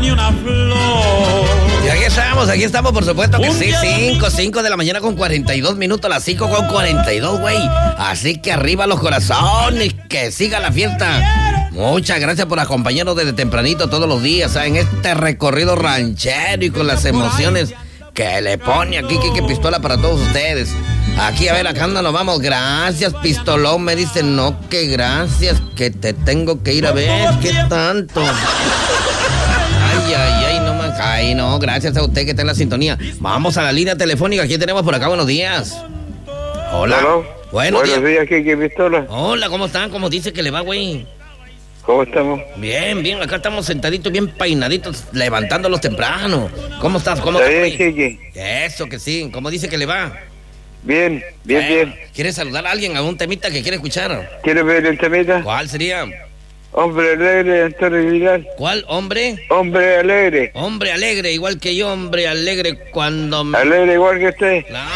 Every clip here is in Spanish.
ni una flor. Y aquí estamos, por supuesto que sí, 5 de la mañana con 42 minutos, las 5 con 42, güey. Así que arriba los corazones, que siga la fiesta. Muchas gracias por acompañarnos desde tempranito todos los días, en este recorrido ranchero y con las emociones que le pone aquí, que pistola para todos ustedes. Aquí, a ver, acá nos vamos. Gracias, pistolón. Me dicen, no, que gracias, que te tengo que ir a ver. ¿Qué tanto? Ay, no más. Ay, no, gracias a usted que está en la sintonía. Vamos a la línea telefónica. ¿Quién tenemos por acá? Buenos días. Hola. Buenos días, Kike Pistola. Hola, ¿cómo están? ¿Cómo dice que le va, güey? ¿Cómo estamos? Bien, acá estamos sentaditos, bien peinaditos, levantándolos temprano. ¿Cómo estás? ¿Cómo estás, bien, Kike? Eso que sí. ¿Cómo dice que le va? Bien. ¿Quieres saludar a alguien, a un temita que quiere escuchar? ¿Quieres ver el temita? ¿Cuál sería? Hombre alegre, Antonio Vidal. ¿Cuál, hombre? Hombre alegre. Hombre alegre, igual que yo, hombre alegre cuando me... Alegre igual que usted. Claro.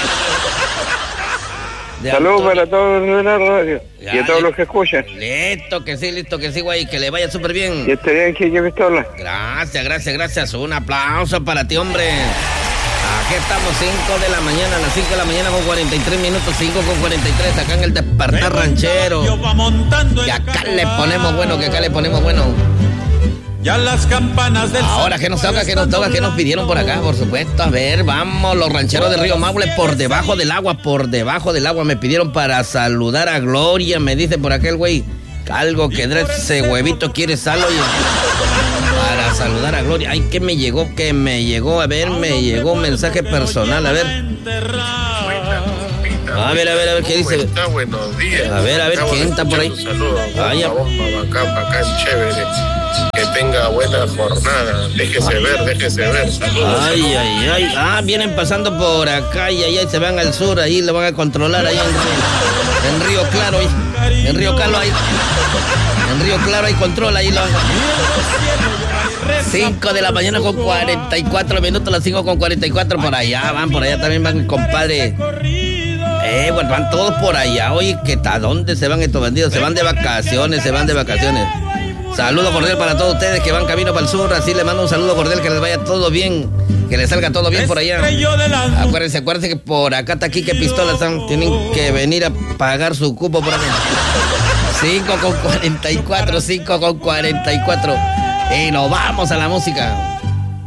Saludos para todos los de la radio y a todos los que escuchan. Listo que sí, güey, que le vaya súper bien. Y esté bien, Kike Pistola. Gracias. Un aplauso para ti, hombre. Aquí estamos, 5 de la mañana, a las 5 de la mañana con 43 minutos, 5 con 43, acá en el Despertar Ranchero. Y acá le ponemos bueno, Ya las campanas del... Ahora, ¿qué nos toca? ¿Qué nos pidieron por acá? Por supuesto, a ver, vamos, los rancheros de Río Maule, por debajo del agua, me pidieron para saludar a Gloria, me dice por acá el güey, algo que ese huevito quiere sal, oye, para saludar a Gloria. Ay, ¿qué me llegó? A ver, me llegó un mensaje personal, a ver. A ver, ¿qué dice? Buenos días. A ver, ¿quién está por ahí? Saludos. Bomba, bacán, chévere. Que tenga buena jornada. Déjese ver. Saludos. Ay. Vienen pasando por acá y se van al sur, ahí lo van a controlar ahí en Río Claro. En Río Claro hay control, ahí lo... 5 de la mañana con 44 minutos, las 5 con 44, por allá también van, compadre. Bueno, van todos por allá. Oye, ¿a dónde se van estos bandidos? Se van de vacaciones. Saludo cordial para todos ustedes que van camino para el sur. Así les mando un saludo cordial, que les vaya todo bien, que les salga todo bien por allá. Acuérdense que por acá está Kike Pistola, tienen que venir a pagar su cupo por acá. 5 con 44. Y nos vamos a la música.